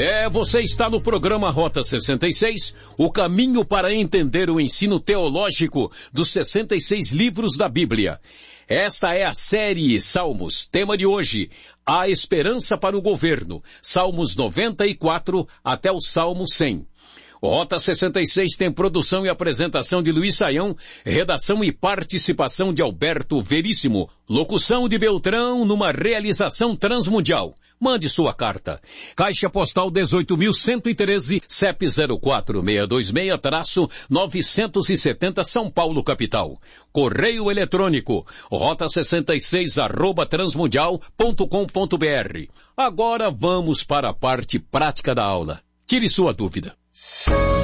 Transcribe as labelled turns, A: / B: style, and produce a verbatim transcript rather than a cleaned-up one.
A: É, você está no programa Rota sessenta e seis, o caminho para entender o ensino teológico dos sessenta e seis livros da Bíblia. Esta é a série Salmos. Tema de hoje, a esperança para o governo. Salmos noventa e quatro até o Salmo cem. O Rota sessenta e seis tem produção e apresentação de Luiz Saião, redação e participação de Alberto Veríssimo, locução de Beltrão numa realização transmundial. Mande sua carta. Caixa Postal dezoito mil cento e treze, C E P zero quatro seis dois seis, novecentos e setenta, São Paulo, capital. Correio eletrônico, rota sessenta e seis, arroba transmundial ponto com ponto br. Agora vamos para a parte prática da aula. Tire sua dúvida.